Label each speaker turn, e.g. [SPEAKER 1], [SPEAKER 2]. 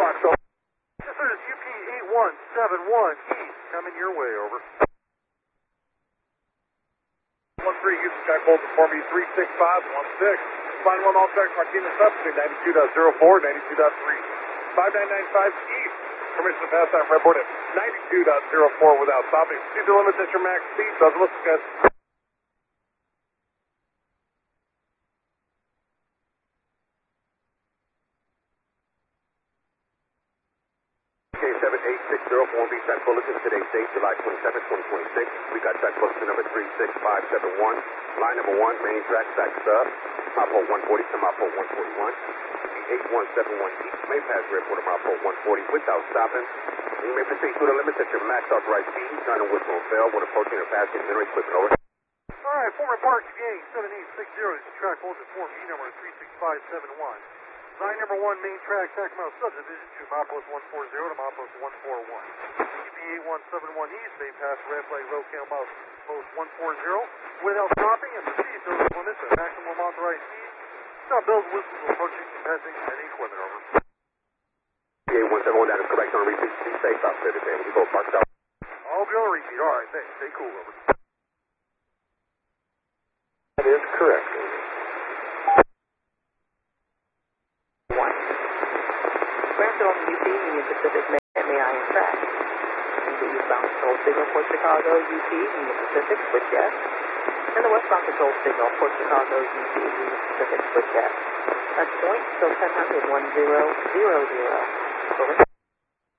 [SPEAKER 1] Foxtrot.
[SPEAKER 2] This is UP 8171 East, coming your way, over.
[SPEAKER 1] 13, Houston Sky Pulse for me 36516. Final one, all tracks Martinez up to 92.04, 92.3. 5995 East. Permission to pass time report at 92.04 without stopping. Speed the limits at your max speed. Doesn't look good.
[SPEAKER 3] K7860 track bulletin, today's date, July 27, 2026. We got track bulletin number 36571. Line number 1, main track sub. Mile 140 to mile 141. 8171 East may pass report to mile 140 without stopping. And you may proceed through the limits at your max authorized speed. Turn and whistle and bell when approaching or passing mineral equipment, over.
[SPEAKER 2] Alright, former Park Gang 7860. This is track bulletin Form B number 36571. Line number 1, main track, Sacramento subdivision to milepost 140 to milepost 141. UP 8171 East, they pass red flag locale milepost 140 without stopping and proceed to the limits at maximum authorized speed. Now bells and whistles approaching and passing any equipment, over.
[SPEAKER 3] 8171, that is correct on repeat. Be safe out there today. We go parked out.
[SPEAKER 2] I'll be on a repeat. Alright, thanks. Stay cool, over.
[SPEAKER 3] That is correct.
[SPEAKER 4] On the UP, Union Pacific, may I track? The eastbound control signal for Chicago, UP, Union Pacific, switch yes. And the westbound control signal for Chicago, UP, Union Pacific, switch yes. Touch point, still 1000, 1000. Over.